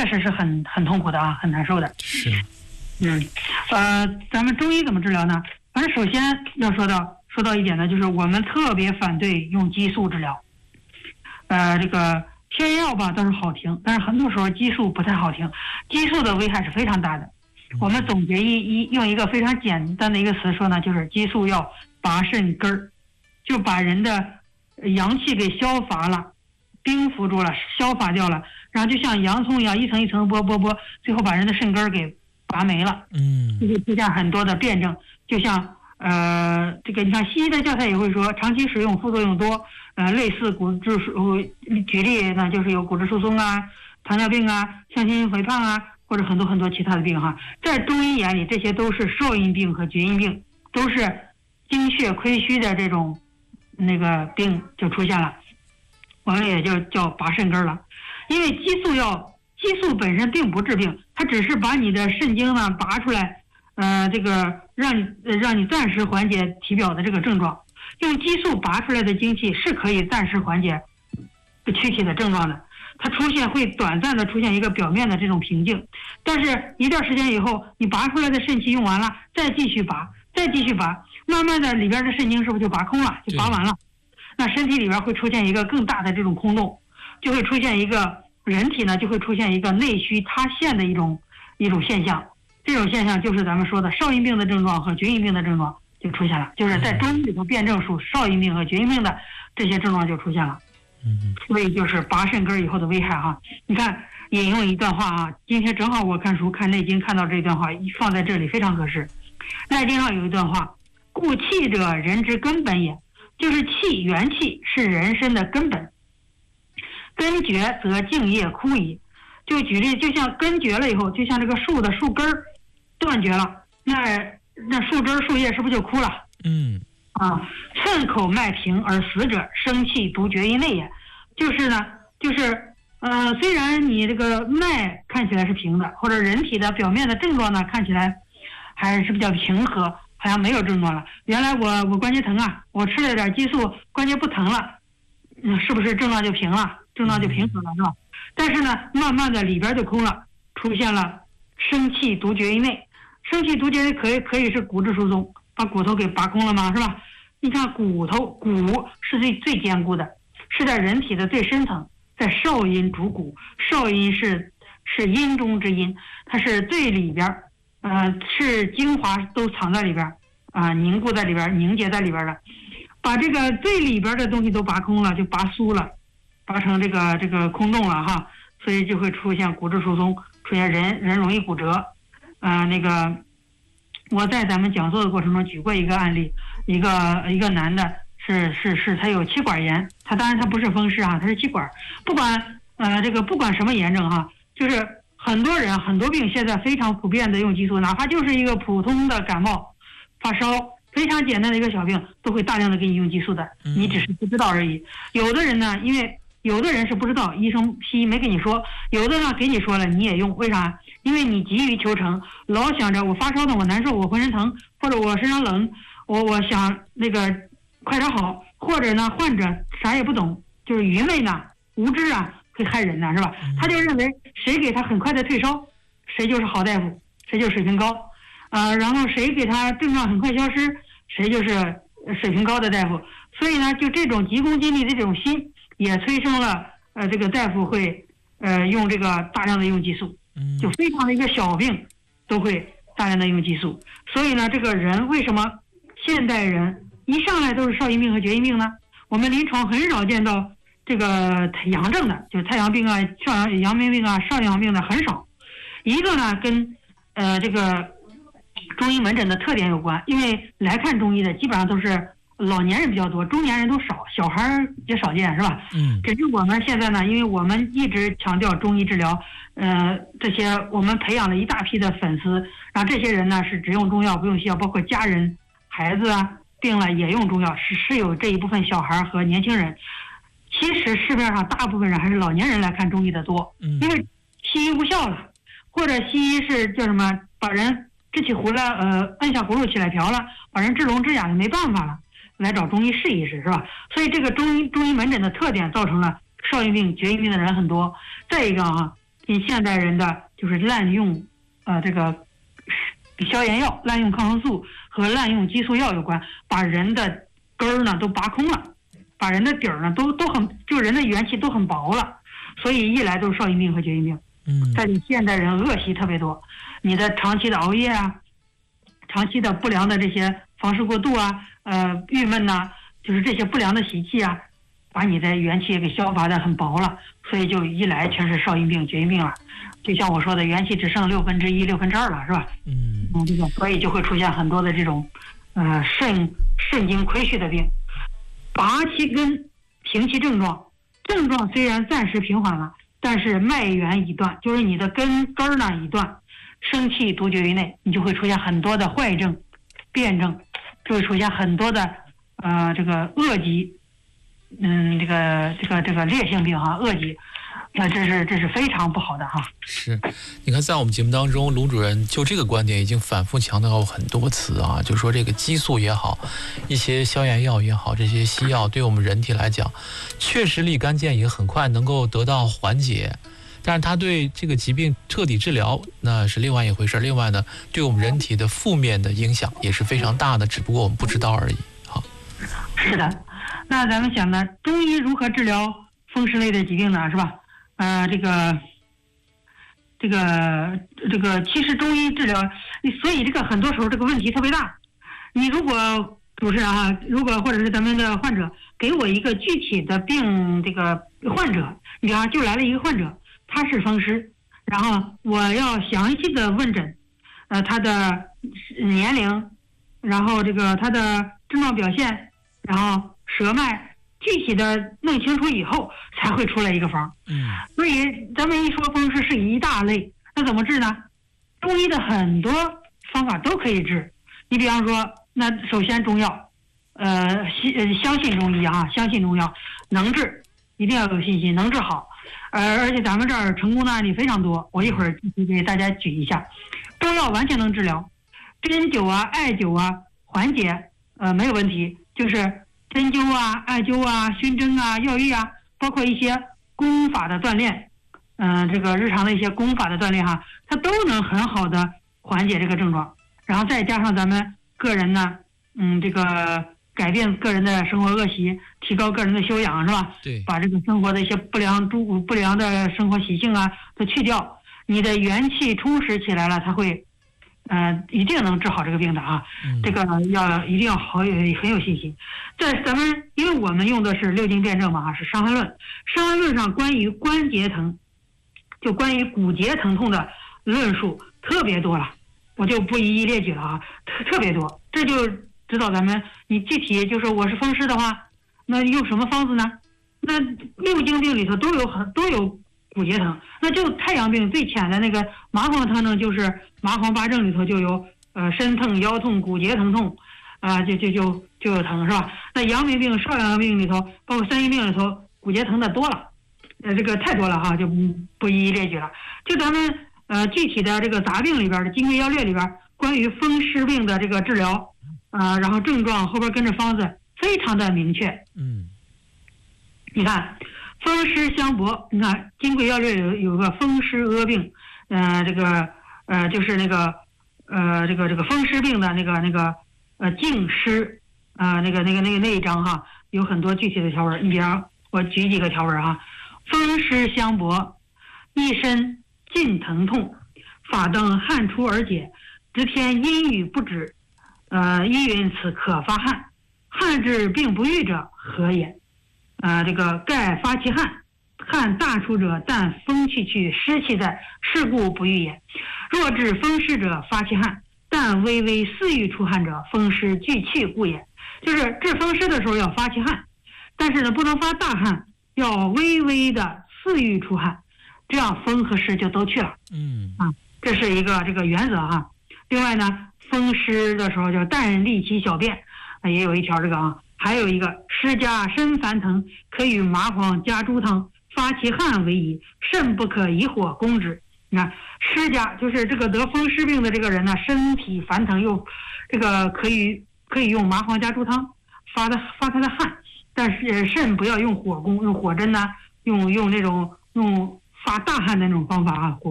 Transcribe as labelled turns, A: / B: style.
A: 确实是很痛苦的啊，很难受的。
B: 是。
A: 咱们中医怎么治疗呢？反正首先要说到一点呢，就是我们特别反对用激素治疗。这个偏药吧倒是好听，但是很多时候激素不太好听，激素的危害是非常大的。我们总结用一个非常简单的一个词说呢，就是激素要拔肾根儿，就把人的阳气给消乏了，冰敷住了，消乏掉了，然后就像洋葱一样一层一层剥，最后把人的肾根儿给拔没了。就会出现很多的辩证，就像这个你看西医的教材也会说长期使用副作用多，类似骨质举例呢就是有骨质疏松啊、糖尿病啊、向心肥胖啊，或者很多其他的病哈。在中医眼里，这些都是少阴病和厥阴病，都是精血亏虚的这种那个病就出现了，我们也就叫拔肾根了。因为激素本身并不治病，它只是把你的肾精呢拔出来，这个让你暂时缓解体表的这个症状。用激素拔出来的精气是可以暂时缓解躯体的症状的，它会短暂的出现一个表面的这种平静，但是一段时间以后，你拔出来的肾气用完了，再继续拔，慢慢的里边的肾精是不是就拔空了，就拔完了？那身体里边会出现一个更大的这种空洞，就会出现一个人体呢就会出现一个内虚塌陷的一种现象。这种现象就是咱们说的少阴病的症状和厥阴病的症状就出现了，就是在中医里头辩证属少阴病和厥阴病的这些症状就出现了。所以就是拔肾根以后的危害哈。你看引用一段话啊，今天正好我看书看《内经》看到这段话，放在这里非常合适。《内经》上有一段话，故气者人之根本也，就是气，元气是人身的根本。根绝则茎叶枯矣。就举例，就像根绝了以后，就像这个树的树根断绝了，那树枝树叶是不是就枯了？寸口脉平而死者，生气独绝于内也。就是虽然你这个脉看起来是平的，或者人体的表面的症状呢看起来还是比较平和，好像没有症状了。原来我关节疼啊，我吃了点激素，关节不疼了，是不是症状就平了？症状就平和了，是吧？但是呢，慢慢的里边就空了，出现了生气独绝于内。生气独绝于可以是骨质疏松，把骨头给拔空了吗？是吧？你看骨是最坚固的，是在人体的最深层，在少阴主骨，少阴是阴中之阴，它是最里边，是精华都藏在里边凝固在里边，凝结在里边的。把这个最里边的东西都拔空了，就拔酥了，拔成这个空洞了哈，所以就会出现骨质疏松，出现人容易骨折。我在咱们讲座的过程中举过一个案例，一个男的是他有气管炎，他当然他不是风湿啊，他是气管。不管什么炎症哈，就是很多病现在非常普遍的用激素，哪怕就是一个普通的感冒发烧，非常简单的一个小病，都会大量的给你用激素的，你只是不知道而已。有的人呢，因为有的人是不知道，西医没跟你说，有的呢给你说了你也用，为啥？因为你急于求成，老想着我发烧呢，我难受，我浑身疼，或者我身上冷，我想那个快点好，或者呢患者啥也不懂，就是愚昧呢，无知啊，会害人呢，是吧？他就认为谁给他很快的退烧，谁就是好大夫，谁就水平高，然后谁给他症状很快消失，谁就是水平高的大夫。所以呢，就这种急功近利的这种心，也催生了这个大夫会用这个大量的用激素，就非常的一个小病都会大量的用激素。所以呢，这个人为什么现代人一上来都是少阴病和厥阴病呢？我们临床很少见到这个阳症的，就是太阳病啊、阳明病啊、少阳病的很少。一个呢跟这个中医门诊的特点有关，因为来看中医的基本上都是老年人比较多，中年人都少，小孩也少见，是吧？只是我们现在呢，因为我们一直强调中医治疗，这些我们培养了一大批的粉丝，然后这些人呢是只用中药不用西药，包括家人、孩子啊病了也用中药，是有这一部分小孩和年轻人。其实市面上大部分人还是老年人来看中医的多，因为西医无效了，或者西医是叫什么，把人支起葫芦摁下葫芦起来瓢了，把人治聋治哑就没办法了，来找中医试一试，是吧？所以这个中医门诊的特点造成了少阴病、厥阴病的人很多。再一个现代人的就是滥用这个消炎药、滥用抗生素和滥用激素药有关，把人的根儿呢都拔空了，把人的底儿呢都很，就人的元气都很薄了，所以一来都是少阴病和厥阴病。再者，现代人恶习特别多，你的长期的熬夜啊，长期的不良的这些房事过度啊，郁闷呐，就是这些不良的习气啊，把你的元气给消拔的很薄了，所以就一来全是少阴病、厥阴病了。就像我说的，元气只剩1/6、2/6了，是吧？这个所以就会出现很多的这种肾经亏虚的病。拔其根，平其症状虽然暂时平缓了，但是脉源已断，就是你的根儿呢已断，生气独绝于内，你就会出现很多的坏症、变症，就会出现很多的这个恶疾，这个烈性病哈，恶疾。这是非常不好的哈。
B: 是，你看，在我们节目当中，卢主任就这个观点已经反复强调过很多次啊，就说这个激素也好，一些消炎药也好，这些西药对我们人体来讲，确实立竿见影，很快能够得到缓解，但是它对这个疾病彻底治疗那是另外一回事。另外呢，对我们人体的负面的影响也是非常大的，只不过我们不知道而已。好，
A: 是的，那咱们想呢，中医如何治疗风湿类的疾病呢？是吧？这个，其实中医治疗，所以这个很多时候这个问题特别大。你如果主持人啊，如果或者是咱们的患者给我一个具体的病，这个患者，你比方就来了一个患者，他是风湿，然后我要详细的问诊，他的年龄，然后这个他的症状表现，然后舌脉。具体的弄清楚以后才会出来一个方。所以咱们一说风湿是一大类，那怎么治呢？中医的很多方法都可以治。你比方说，那首先中药，相信中医啊，相信中药能治，一定要有信心，能治好。而且咱们这儿成功的案例非常多，我一会儿给大家举一下。中药完全能治疗，针灸啊、艾灸啊缓解，没有问题，就是针灸啊、艾灸啊、熏蒸啊、药浴啊，包括一些功法的锻炼，这个日常的一些功法的锻炼哈，它都能很好的缓解这个症状。然后再加上咱们个人呢，这个改变个人的生活恶习，提高个人的修养，是吧？
B: 对，
A: 把这个生活的一些不良的生活习性啊都去掉，你的元气充实起来了，它会。一定能治好这个病的啊！这个一定要很有信心。在咱们，因为我们用的是六经辩证嘛，是《伤寒论》。《伤寒论》上关于关节疼，就关于骨节疼痛的论述特别多了，我就不一一列举了啊，特别多。这就指导咱们，你具体就是我是风湿的话，那用什么方子呢？那六经病里头都有骨节疼，那就太阳病最浅的那个麻黄汤呢，就是麻黄八症里头就有身痛、腰痛、骨节疼痛，就有疼，是吧？那阳明病、少阳病里头，包括三阴病里头，骨节疼的多了，这个太多了哈，就不一一列举了。就咱们具体的这个杂病里边的《金匮要略》里边关于风湿病的这个治疗，然后症状后边跟着方子非常的明确。你看。风湿相搏，你看《金匮要略》有个风湿阿病，就是那个这个风湿病的那个净湿那一章哈，有很多具体的条文。你比方我举几个条文哈：风湿相搏，一身尽疼痛，发登汗出而解，直天阴雨不止，依云此可发汗，汗至病不愈者何也？这个盖发其汗，汗大出者，但风气去，湿气在，是故不愈也。若治风湿者，发其汗，但微微似欲出汗者，风湿聚气故也。就是治风湿的时候要发其汗，但是呢不能发大汗，要微微的似欲出汗，这样风和湿就都去了。这是一个这个原则哈。另外呢，风湿的时候就但利其小便，也有一条这个啊。还有一个湿加身烦疼，可与麻黄加猪汤，发其汗为宜，甚不可以火攻之。你看湿加就是这个得风湿病的这个人呢，身体烦疼又这个可以用麻黄加猪汤发他的汗，但是甚不要用火攻，用火针呢，用那种用发大汗的那种方法啊，